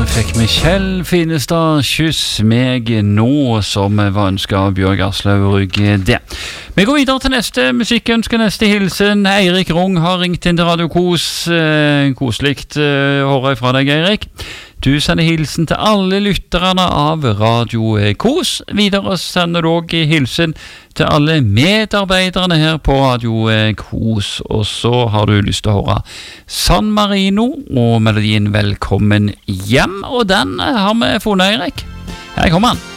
Fikk vi Kjell Finestad Kyss meg nå, som var ønsket av Bjørg Aslaug Rygg det. Vi går videre til neste musikkønske, neste hilsen. Eirik Rung har ringt inn til Radio Kos. Koselikt hører jeg fra deg, Eirik. Du sender hilsen til alle lytterne av Radio Kos. Videre sender du også hilsen til alle medarbeiderne her på Radio Kos. Og så har du lyst til å høre San Marino og melodien Velkommen hjem. Og den har vi funnet, Eirik. Her kommer han.